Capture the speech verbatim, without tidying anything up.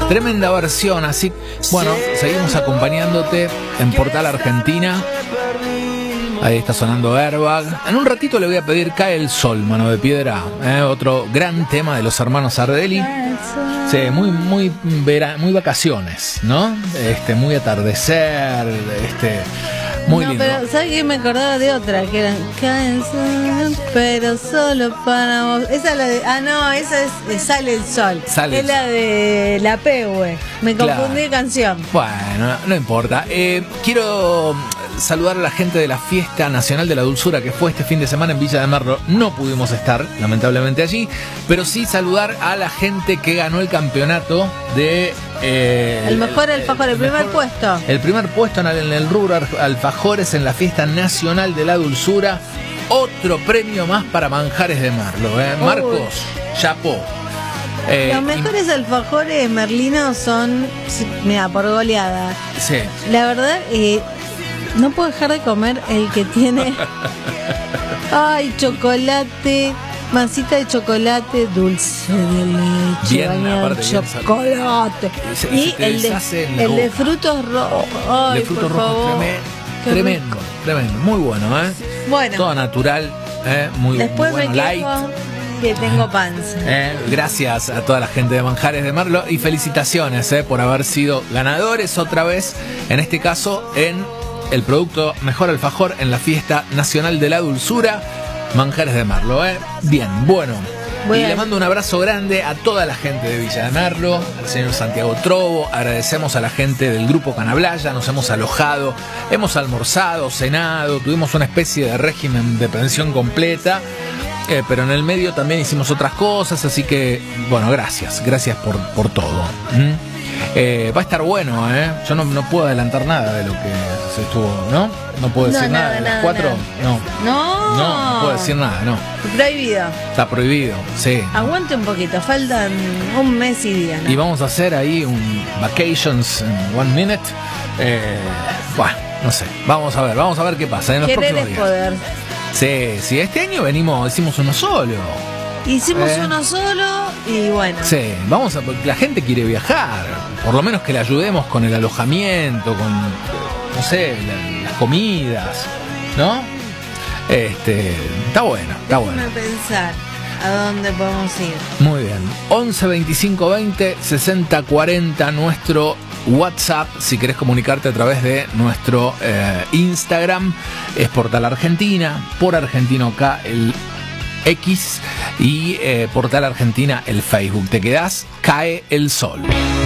Tremenda versión, así, bueno, seguimos acompañándote en Portal Argentina. Ahí está sonando Airbag. En un ratito le voy a pedir Cae el Sol, Mano de Piedra, ¿eh? Otro gran tema de los hermanos Ardelli. Sí, muy, muy, vera, muy vacaciones, ¿no? Este, muy atardecer, este, muy no, lindo. Pero, ¿sabes qué? Me acordaba de otra, que era Cae el Sol, pero solo para vos. Esa es la de, ah, no, esa es, es Sale el Sol. Sale es la de La Pehue. Me confundí de Claro. canción. Bueno, no importa. Eh, quiero saludar a la gente de la Fiesta Nacional de la Dulzura que fue este fin de semana en Villa de Merlo. No pudimos estar, lamentablemente, allí, pero sí saludar a la gente que ganó el campeonato de... Eh, El mejor alfajor, el primer mejor- puesto. El primer puesto en el, en el rubro al- alfajores en la Fiesta Nacional de la Dulzura. Otro premio más para Manjares de Merlo, ¿eh? Uy. Marcos, chapó. Eh, Los mejores alfajores merlinos son, sí, mira, por goleada. y- sí. La verdad, eh, no puedo dejar de comer el que tiene. Ay, chocolate, masita de chocolate, dulce de leche, Bien, bañado en aparte, bien chocolate. Y se- y Y se te el de, deshace en la el de boca. frutos rojos. Ay, De frutos por rojos, favor. tremendo, Qué tremendo, rico. tremendo, muy bueno, ¿eh? Bueno, Todo natural, ¿eh? Muy, después muy me bueno, light. quejo que tengo panza. Eh, gracias a toda la gente de Manjares de Merlo y felicitaciones eh, por haber sido ganadores otra vez, en este caso en el producto Mejor Alfajor en la Fiesta Nacional de la Dulzura, Manjares de Merlo. Eh. Bien, bueno. Voy y a- le mando un abrazo grande a toda la gente de Villa de Merlo, al señor Santiago Trobo, agradecemos a la gente del grupo Canablaya, nos hemos alojado, hemos almorzado, cenado, tuvimos una especie de régimen de pensión completa. Eh, pero en el medio también hicimos otras cosas, así que, bueno, gracias, gracias por, por todo. ¿Mm? Eh, va a estar bueno, ¿eh? Yo no, no puedo adelantar nada de lo que se estuvo, ¿no? No puedo No, decir nada, nada, de las nada, cuatro, nada. no. No, No, no puedo decir nada, no. Prohibido. Está prohibido, sí. Aguante un poquito, faltan un mes y día, ¿no? Y vamos a hacer ahí un vacations in one minute. Eh, bueno, no sé, vamos a ver, vamos a ver qué pasa en los Querer próximos es días. poder. Sí, sí, este año venimos, hicimos uno solo. Hicimos Eh. uno solo y bueno. Sí, vamos a, porque la gente quiere viajar, por lo menos que le ayudemos con el alojamiento, con, no sé, la- las comidas, ¿no? Este, está bueno, está bueno. Déjame pensar a dónde podemos ir. Muy bien. once veinticinco veinte sesenta cuarenta nuestro WhatsApp, si querés comunicarte a través de nuestro eh, Instagram, es Portal Argentina, por Argentino K el X y eh, Portal Argentina el Facebook. Te quedás, Cae el Sol.